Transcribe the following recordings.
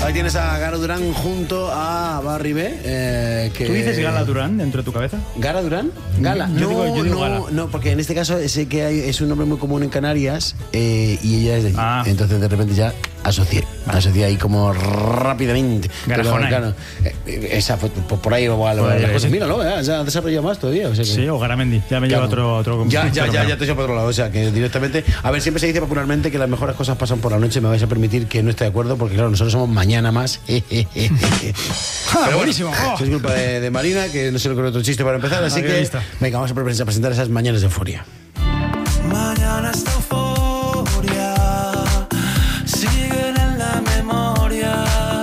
Ahí tienes a Gara Durán junto a Barry B. ¿Tú dices Gala Durán dentro de tu cabeza? ¿Gara Durán? Gala. Yo digo Gala. No, porque en este caso sé que es un nombre muy común en Canarias y ella es de allí. Entonces de repente ya asocié ahí como rápidamente. Garajona. Claro, esa fue por ahí o algo. Míralo, ya ha desarrollado más todavía. O sea que, sí, o Garamendi. Ya me lleva otro Ya te llevo por otro lado. O sea que directamente. A ver, siempre se dice popularmente que las mejores cosas pasan por la noche. Me vais a permitir que no esté de acuerdo porque, claro, nosotros somos mañana más. Pero buenísimo. Eso es culpa de Marina, que no se le ocurre otro chiste para empezar. Así que, venga, vamos a presentar esas mañanas de euforia. Mañanas de euforia siguen en la memoria.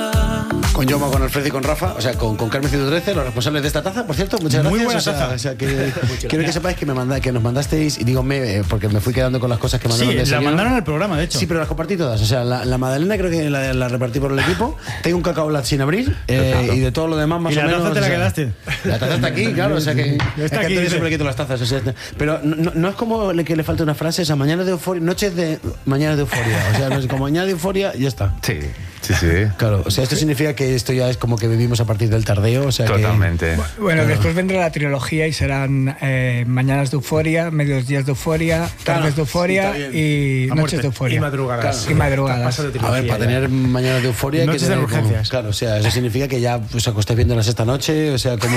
Con Joma, con Alfredo y con Rafa, o sea, con Carmen 113, los responsables de esta taza, por cierto, muchas gracias. Muy buena taza. O sea, quiero que sepáis que nos mandasteis, y díganme, porque me fui quedando con las cosas que mandaron. Sí, la mandaron al programa, de hecho. Sí, pero las compartí todas. O sea, la magdalena creo que la repartí por el equipo. Tengo un cacao lat sin abrir y de todo lo demás más o menos. ¿Y la taza te la quedaste? La taza está aquí, claro, o sea que está aquí, Antonio siempre le quito las tazas. O sea, pero no es como que le falta una frase, o sea, mañanas de euforia, noches de mañanas de euforia. O sea, no es como mañana de euforia y ya está. Sí. Claro, o sea, esto significa que esto ya es como que vivimos a partir del tardeo, o sea. Totalmente. Bueno, después vendrá la trilogía y serán mañanas de euforia, medios días de euforia, tardes de euforia y noches de euforia. Y madrugadas. Claro. Y madrugadas. A ver, para tener mañanas de euforia hay que noches de tener urgencias. Claro, o sea, eso significa que ya os acostáis viendo la sexta noche, o sea,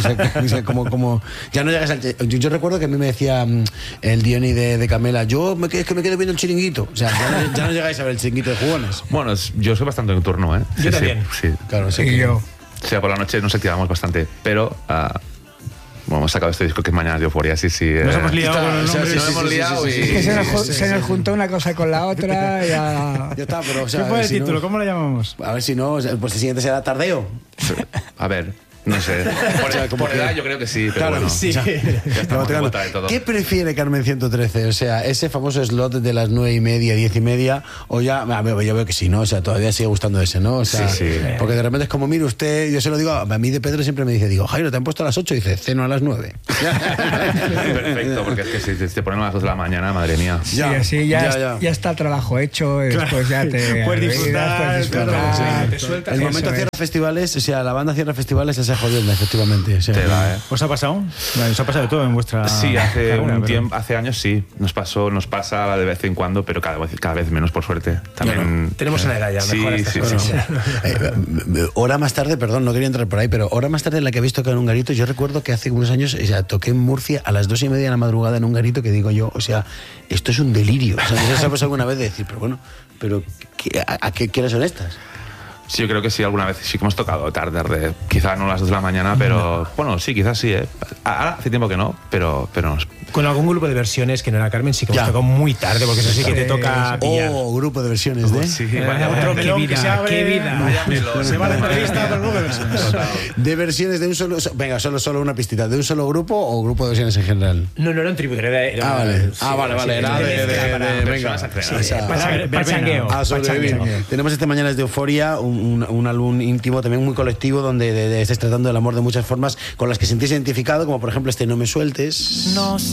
como ya no llegas al... Yo recuerdo que a mí me decía el Diony de Camela, es que me quedo viendo el chiringuito, o sea, ya no llegáis a ver el chiringuito de jugones. Bueno, yo soy bastante nocturno, ¿eh? Yo también. Sí. Claro, sí. Y yo. O sea, por la noche nos activamos bastante, pero bueno, hemos sacado este disco que es Mañanas de Euforia, sí. Nos hemos liado con los nombres. Nos hemos liado y... Es que se nos juntó una cosa con la otra. Ya está, pero o sea, ¿Qué fue el si título? no, ¿Cómo lo llamamos? a ver si no, pues el siguiente será tardeo. A ver, no sé. Por edad yo creo que sí, pero Claro, bueno. sí. Ya estamos en contra de todo. ¿Qué prefiere Carmen 113? O sea, ese famoso slot de las 9:30, 10:30, o ya, yo veo que sí, ¿no? O sea, todavía sigue gustando ese, ¿no? O sea, Sí. porque de repente es como, mire usted, yo se lo digo, a mí de Pedro siempre me dice, Jairo, ¿te han puesto a las 8? Y dice, ceno a las 9. Perfecto, porque es que si te ponen a las 2 de la mañana, madre mía. sí, así ya está el trabajo hecho y después ya te Puedes disfrutar, Claro, Te sueltas. el momento cierra festivales, o sea, la banda cierra festivales, esa jodienda, efectivamente. O sea, ¿Os ha pasado? ¿Os ha pasado de todo en vuestra... Sí, hace carrera, un pero- tiempo, hace años sí, nos pasa de vez en cuando, pero cada vez menos, por suerte. También Tenemos una edad ya, sí, mejor sí, estas sí. cosas. hora más tarde, perdón, no quería entrar por ahí, pero hora más tarde en la que habéis tocado en un garito, yo recuerdo que hace unos años, o sea, toqué en Murcia a las 2:30 de la madrugada en un garito que digo yo, o sea, esto es un delirio. O sea, no sabes alguna vez de decir, pero bueno, ¿a qué horas son estas? Sí, yo creo que sí, alguna vez sí que hemos tocado tarde, quizá no a las 2 de la mañana, pero bueno, sí, quizás sí, ¿eh? Ahora hace tiempo que no, pero nos... Con algún grupo de versiones que no era Carmen, sí que hemos tocado muy tarde, porque eso sí que te toca pillar. Grupo de versiones de... Sí, vaya, Otro melón qué que se vida, abre. qué vida. vaya melón. Se va la entrevista, pero no de versiones. De versiones de un solo... Venga, solo una pistita. ¿De un solo grupo o grupo de versiones en general? No era un tributo, era... Vale. sí, Vale. Era de personas entrenadas. Pachangueo. A sobrevivir. Tenemos este Mañanas de Euforia, un álbum íntimo, también muy colectivo, donde estáis tratando del amor de muchas formas con las que sentís identificado, como por ejemplo este No me sueltes. No sé